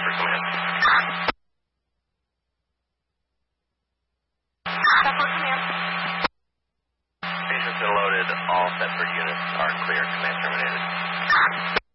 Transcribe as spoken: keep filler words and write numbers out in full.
for command. Step for command. Station's been loaded. All set for units are clear. Command terminated.